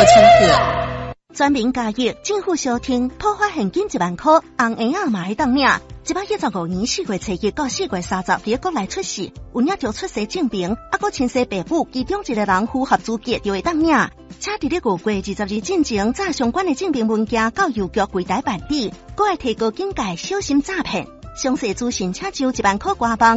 请客。 全民加益，政府小厅突发现金1万块，红婴仔嘛会当领。115年4月7日到4月30日，国内出世，有领着出生证明，还佫亲生爸母其中一个人符合资格就会当领。且伫咧5月20日进前，把相关的证明文件到邮局柜台办理，佫会提高警戒，小心诈骗。详细资讯请就1万块官网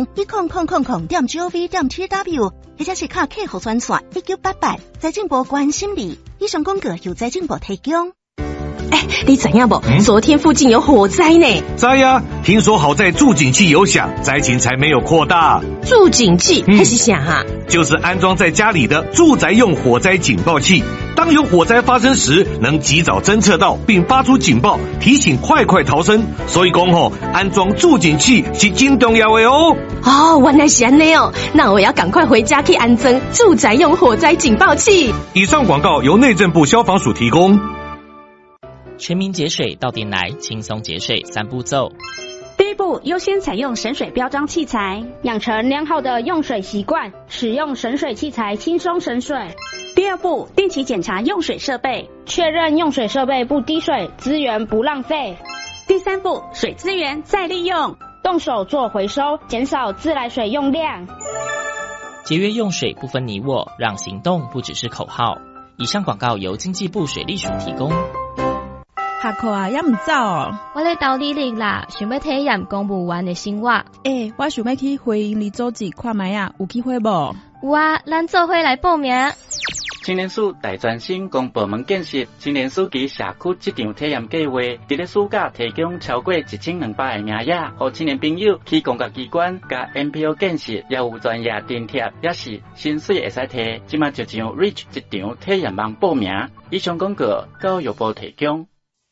10000.gov.tw， 或者是卡客服专线1988，财政部关心你。以上广告由财政部提供。 你知影不？昨天附近有火灾呢。 知呀，听说好在助警器有响，灾情才没有扩大。 助警器还是啥啊？ 就是安装在家里的住宅用火灾警报器。当有火灾发生时，能及早侦测到并发出警报，提醒快逃生。所以讲安装助警器是真重要的哦。 原来是安内哦，那我要赶快回家去安装住宅用火灾警报器。 以上广告由内政部消防署提供。 全民节水到店来，轻松节水3步骤。 第一步，优先采用省水标章器材，养成良好的用水习惯，使用省水器材轻松省水。第二步，定期检查用水设备，确认用水设备不滴水，资源不浪费。第三步，水资源再利用，动手做回收，减少自来水用量。 节约用水不分你我，让行动不只是口号。以上广告由经济部水利署提供。 下课啊，也唔走哦。 我咧斗理力啦，想要体验公务员的生活。 我想要去回营里组织看卖啊，有机会无？ 有啊，咱做伙来报名。 青年署大专生公部门建设青年署及社区这场体验计划，伫咧暑假提供超过1200个名额，予青年朋友去公家机关、甲 NPO 建设，也有专业津贴，也是薪水会使摕。即马就上 Reach 一场体验网报名。以上广告教育部提供。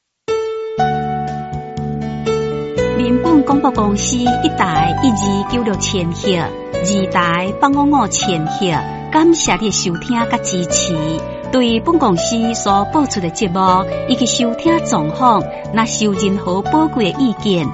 民本广播公司1台1296千赫，2台855千赫，感谢你收听甲支持。对本公司所播出的节目以及收听状况，若受任何宝贵的意见，